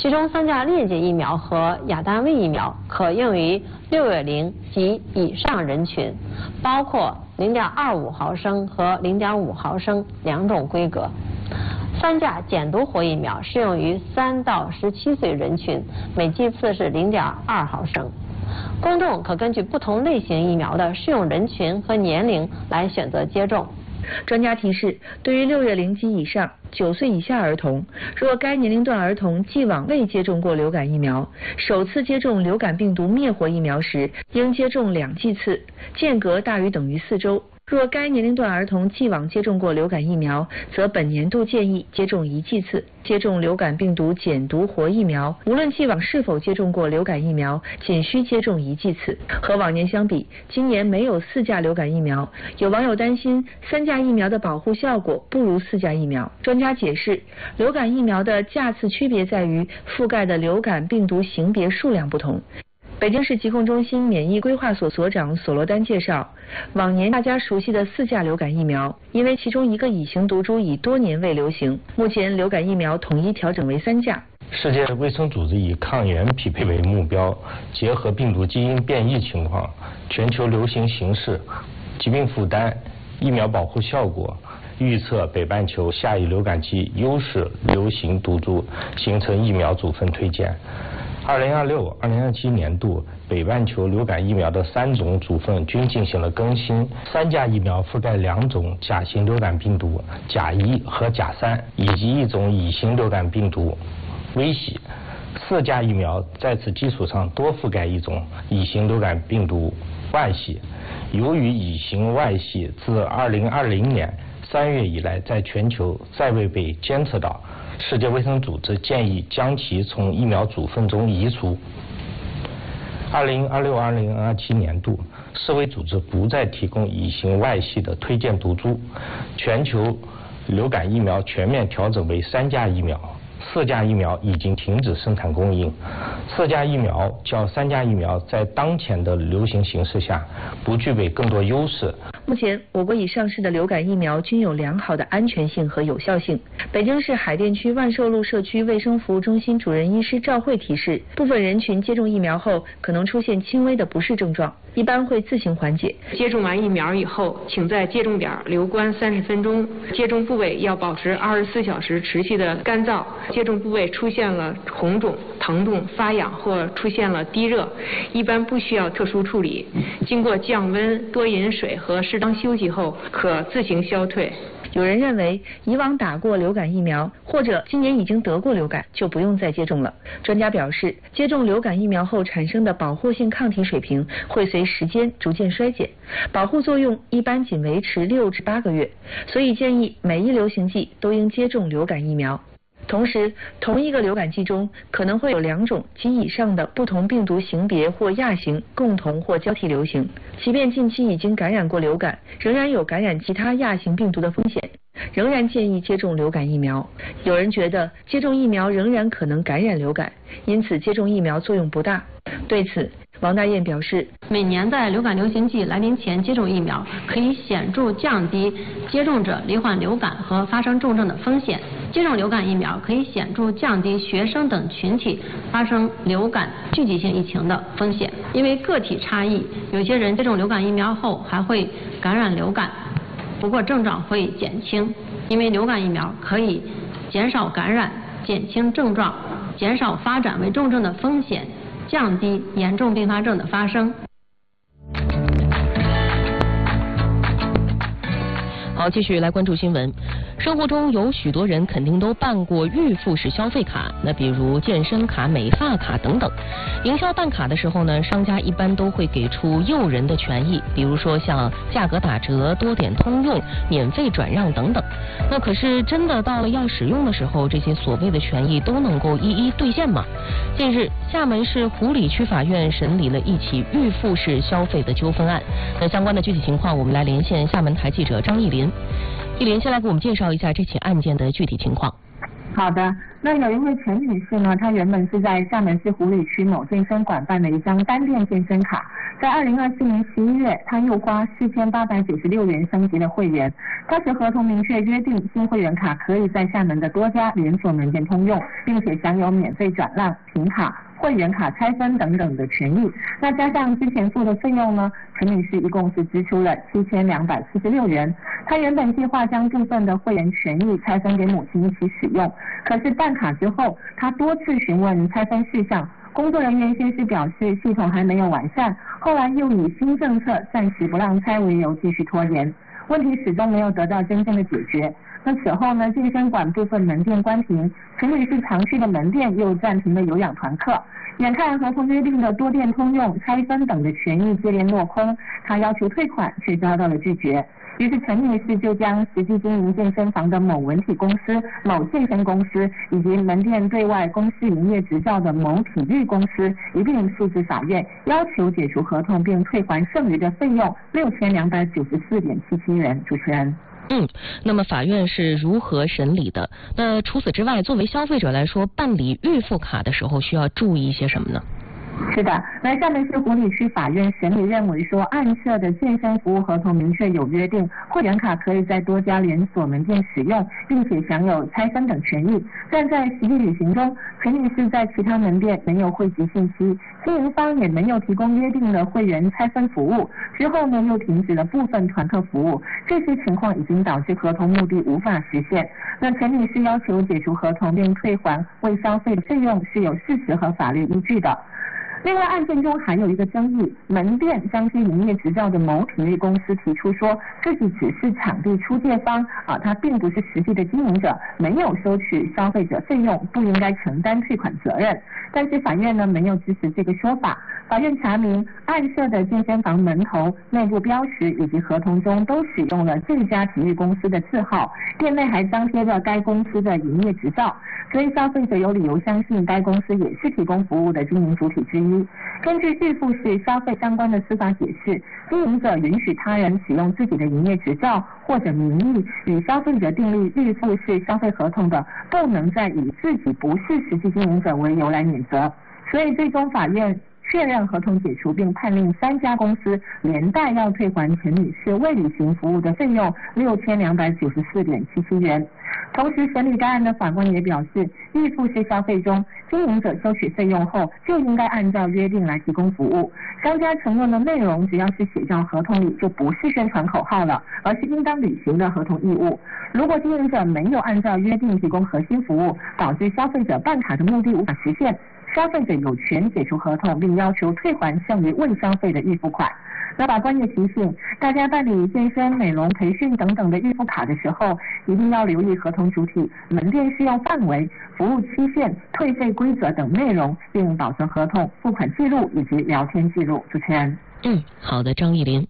其中3价裂解疫苗和亚单位疫苗可用于6月龄及以上人群，包括0.25毫升和0.5毫升2种规格。3价减毒活疫苗适用于3到17岁人群，每剂次是0.2毫升。公众可根据不同类型疫苗的适用人群和年龄来选择接种。 专家提示，对于6月龄及以上9岁以下儿童，若该年龄段儿童既往未接种过流感疫苗，首次接种流感病毒灭活疫苗时，应接种2剂次，间隔大于等于4周。若该年龄段儿童既往接种过流感疫苗，则本年度建议接种1剂次。接种流感病毒减毒活疫苗，无论既往是否接种过流感疫苗，仅需接种1剂次。和往年相比，今年没有4价流感疫苗，有网友担心3价疫苗的保护效果不如4价疫苗。专家解释，流感疫苗的价次区别在于覆盖的流感病毒型别数量不同。北京市疾控中心免疫规划所所长索罗丹介绍，往年大家熟悉的4价流感疫苗，因为其中一个乙型毒株已多年未流行，目前流感疫苗统一调整为3价。 世界卫生组织以抗原匹配为目标，结合病毒基因变异情况、全球流行形势、疾病负担、疫苗保护效果，预测北半球下一流感季优势流行毒株，形成疫苗组分推荐。2026-2027年度北半球流感疫苗的3种组分均进行了更新。3价疫苗覆盖2种甲型流感病毒甲1和甲3，以及1种乙型流感病毒微喜。4价疫苗在此基础上多覆盖1种乙型流感病毒万喜。由于乙型万喜自2020年3月以来在全球再未被监测到，世界卫生组织建议将其从疫苗组分中移除。2026-2027年度，世卫组织不再提供乙型外系的推荐毒株，全球流感疫苗全面调整为3价疫苗，4价疫苗已经停止生产供应。4价疫苗较3价疫苗在当前的流行形势下不具备更多优势。 目前，我国已上市的流感疫苗均有良好的安全性和有效性。北京市海淀区万寿路社区卫生服务中心主任医师赵慧提示，部分人群接种疫苗后可能出现轻微的不适症状，一般会自行缓解。 接种完疫苗以后，请在接种点留观30分钟，接种部位要保持24小时持续的干燥。接种部位出现了红肿、疼痛、发痒或出现了低热，一般不需要特殊处理。经过降温、多饮水和适当休息后，可自行消退。 有人认为，以往打过流感疫苗或者今年已经得过流感，就不用再接种了。专家表示，接种流感疫苗后产生的保护性抗体水平会随时间逐渐衰减，保护作用一般仅维持6至8个月，所以建议每一流行季都应接种流感疫苗。同时，同一个流感季中可能会有2种及以上的不同病毒型别或亚型共同或交替流行，即便近期已经感染过流感，仍然有感染其他亚型病毒的风险，仍然建议接种流感疫苗。有人觉得接种疫苗仍然可能感染流感，因此接种疫苗作用不大。对此，王大雁表示， 每年在流感流行季来临前接种疫苗，可以显著降低接种者罹患流感和发生重症的风险。接种流感疫苗可以显著降低学生等群体发生流感聚集性疫情的风险。因为个体差异，有些人接种流感疫苗后还会感染流感，不过症状会减轻。因为流感疫苗可以减少感染、减轻症状、减少发展为重症的风险，降低严重并发症的发生。 好，继续来关注新闻。生活中有许多人肯定都办过预付式消费卡，那比如健身卡、美发卡等等。营销办卡的时候呢，商家一般都会给出诱人的权益，比如说像价格打折、多点通用、免费转让等等。那可是真的到了要使用的时候，这些所谓的权益都能够一一兑现吗？近日，厦门市湖里区法院审理了一起预付式消费的纠纷案。那相关的具体情况，我们来连线厦门台记者张艺林。艺林先来给我们介绍一下这起案件的具体情况。 好的，那有一位陈女士呢，她原本是在厦门市湖里区某健身馆办的一张单店健身卡，在2024年11月，她又花4896元升级了会员。当时合同明确约定，新会员卡可以在厦门的多家连锁门店通用，并且享有免费转让、凭卡、会员卡拆分等等的权益。那加上之前付的费用呢，陈女士一共是支出了7246元。她原本计划将部分的会员权益拆分给母亲一起使用，可是办卡之后，她多次询问拆分事项，工作人员先是表示系统还没有完善，后来又以新政策暂时不让拆为由继续拖延，问题始终没有得到真正的解决。那此后呢，健身馆部分门店关停，陈女士常去的门店又暂停了有氧团课，眼看合同约定的多店通用、拆分等的权益接连落空，她要求退款却遭到了拒绝。于是陈女士就将实际经营健身房的某文体公司、某健身公司以及门店对外公示营业执照的某体育公司一并诉至法院，要求解除合同并退还剩余的费用6294.77元。主持人。 那么法院是如何审理的？那除此之外，作为消费者来说，办理预付卡的时候需要注意一些什么呢？ 是的，那厦门市湖里区法院审理认为说，案涉的健身服务合同明确有约定，会员卡可以在多家连锁门店使用，并且享有拆分等权益。但在实际履行中，陈女士在其他门店没有汇集信息，经营方也没有提供约定的会员拆分服务，之后呢又停止了部分团课服务，这些情况已经导致合同目的无法实现。那陈女士要求解除合同并退还未消费的费用是有事实和法律依据的。另外，案件中还有一个争议，门店张贴营业执照的某体育公司提出说自己只是场地出借方他并不是实际的经营者，没有收取消费者费用，不应该承担退款责任。但是法院呢没有支持这个说法。法院查明，案涉的健身房门头、内部标识以及合同中都使用了这家体育公司的字号，店内还张贴着该公司的营业执照，所以消费者有理由相信该公司也是提供服务的经营主体之一。根据预付式消费相关的司法解释，经营者允许他人使用自己的营业执照或者名义与消费者订立预付式消费合同的，不能再以自己不是实际经营者为由来免责。所以最终法院确认合同解除，并判令3家公司连带要退还陈女士未履行服务的费用6294.77元。同时审理该案的法官也表示，预付式消费中，经营者收取费用后就应该按照约定来提供服务，商家承诺的内容只要是写在合同里，就不是宣传口号了，而是应当履行的合同义务。如果经营者没有按照约定提供核心服务，导致消费者办卡的目的无法实现，消费者有权解除合同，并要求退还剩余未消费的预付款。那法官也提醒大家，办理健身、美容、培训等等的预付卡的时候，一定要留意合同主体、门店适用范围、服务期限、退费规则等内容，并保存合同、付款记录以及聊天记录。主持人。 好的，张艺林。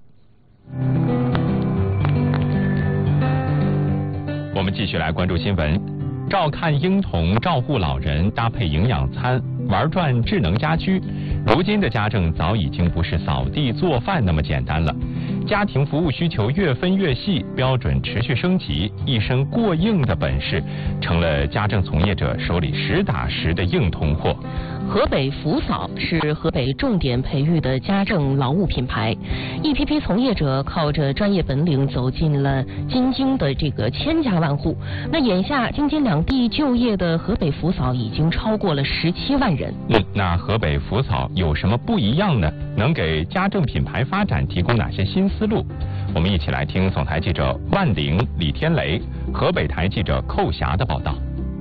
我们继续来关注新闻。照看婴童、照护老人、搭配营养餐、玩转智能家居，如今的家政早已经不是扫地做饭那么简单了。家庭服务需求越分越细，标准持续升级，一身过硬的本事成了家政从业者手里实打实的硬通货。 河北福嫂是河北重点培育的家政劳务品牌，一批批从业者靠着专业本领走进了京津的这个千家万户。那眼下京津两地就业的河北福嫂已经超过了17万人。 那河北福嫂有什么不一样呢？能给家政品牌发展提供哪些新思路？我们一起来听总台记者万玲、李天雷、河北台记者寇霞的报道。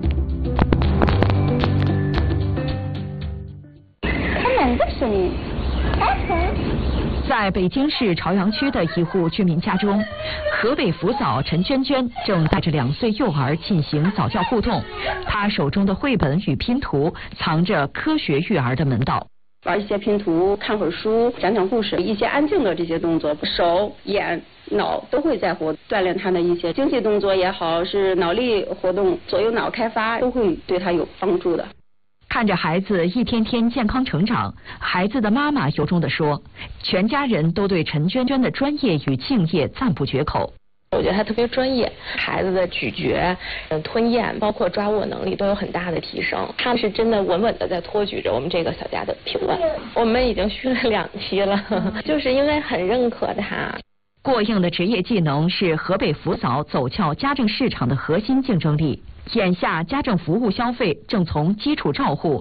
在北京市朝阳区的一户居民家中，河北福嫂陈娟娟正带着2岁幼儿进行早教互动。她手中的绘本与拼图藏着科学育儿的门道。 玩一些拼图，看会儿书，讲讲故事，一些安静的这些动作，手、眼、脑都会在活，锻炼他的一些精细动作也好，是脑力活动、左右脑开发，都会对他有帮助的。 看着孩子一天天健康成长，孩子的妈妈由衷地说，全家人都对陈娟娟的专业与敬业赞不绝口。 我觉得他特别专业，孩子的咀嚼、吞咽，包括抓握能力都有很大的提升。他们是真的稳稳的在托举着我们这个小家的平稳。我们已经续了2期了，就是因为很认可他。 过硬的职业技能是河北福嫂走俏家政市场的核心竞争力。眼下，家政服务消费正从基础照护